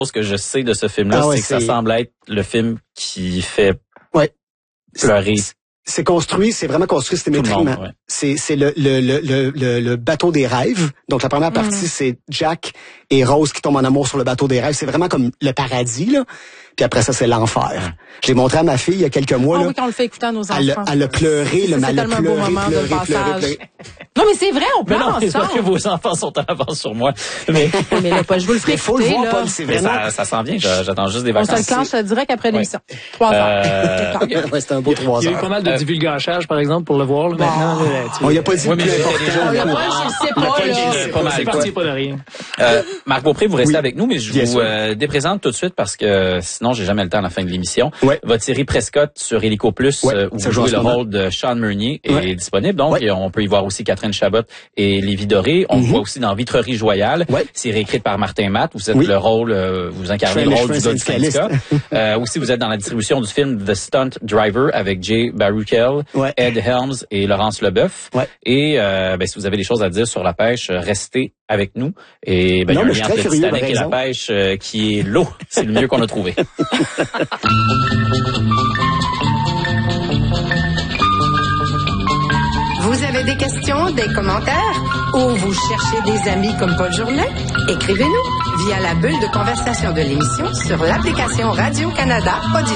chose que je sais de ce film-là, c'est que ça semble être le film qui fait pleurer. C'est construit, c'est vraiment construit symétriquement. C'est le bateau des rêves. Donc la première partie, c'est Jack et Rose qui tombent en amour sur le bateau des rêves. C'est vraiment comme le paradis, là. Puis après ça, c'est l'enfer. Je l'ai montré à ma fille il y a quelques mois. Oui, quand on le fait écouter à nos enfants. Elle a pleuré, c'est tellement un beau moment de passage. Non, mais c'est vrai, on pleure ensemble. C'est sûr que vos enfants sont en avance sur moi. Mais là, pas, je vous le ferai faut le voir, Paul, c'est vraiment... Ça s'en vient, j'attends juste des vacances. On se le clenche direct après l'émission. 3 heures. C'est un beau 3 heures. Il y a eu pas mal de divulgachage, par exemple, pour le voir, là, maintenant. On y a pas dit mais c'est parti pas de rien. Marc Beaupré, vous restez avec nous, mais je vous déprésente tout de suite parce que sinon, j'ai jamais le temps à la fin de l'émission. Votre série Prescott sur Hélico Plus, où vous jouez le rôle de Sean Meunier, est disponible. Donc, on peut y voir aussi Catherine Chabot et Lévi Doré. On voit aussi dans Vitrerie Joyale. C'est réécrit par Martin Matt. Vous êtes le rôle, vous incarnez le rôle du gars du syndicat. Aussi, vous êtes dans la distribution du film The Stunt Driver avec Jay Baruchel, Ed Helms et Laurence Leboeuf. Et si vous avez des choses à dire sur la pêche, restez avec nous. Et il y a un lien entre le Titanic et la pêche qui est l'eau. C'est le mieux qu'on a trouvé. Vous avez des questions, des commentaires ou vous cherchez des amis comme Paul Journet? Écrivez-nous via la bulle de conversation de l'émission sur l'application Radio-Canada.